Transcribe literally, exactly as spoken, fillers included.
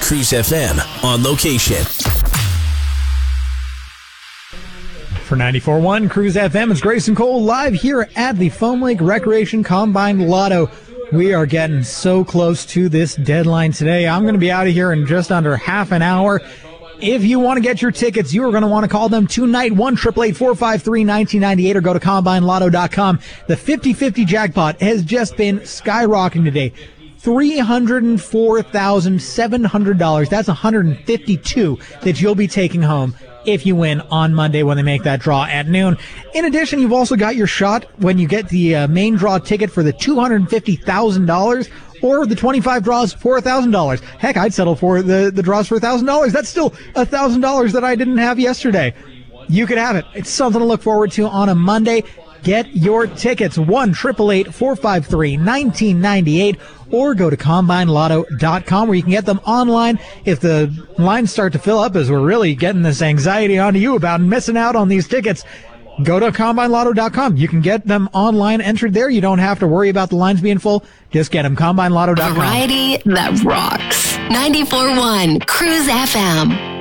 Cruise F M on location. For ninety-four point one Cruise F M, it's Grayson Cole live here at the Foam Lake Recreation Combine Lotto. We are getting so close to this deadline today. I'm going to be out of here in just under half an hour. If you want to get your tickets, you are going to want to call them tonight, one eight eight eight, four five three, one nine nine eight, or go to combine lotto dot com. The fifty fifty jackpot has just been skyrocketing today. three hundred four thousand seven hundred dollars. That's one hundred fifty-two that you'll be taking home if you win on Monday when they make that draw at noon. In addition, you've also got your shot when you get the uh, main draw ticket for the two hundred fifty thousand dollars or the twenty-five draws for one thousand dollars. Heck, I'd settle for the, the draws for one thousand dollars. That's still one thousand dollars that I didn't have yesterday. You could have it. It's something to look forward to on a Monday. Get your tickets, one eight eight eight, four five three, one nine nine eight, or go to combine lotto dot com where you can get them online. If the lines start to fill up as we're really getting this anxiety onto you about missing out on these tickets, go to combine lotto dot com. You can get them online entered there. You don't have to worry about the lines being full. Just get them, combine lotto dot com. Variety that rocks. ninety-four point one Cruise F M.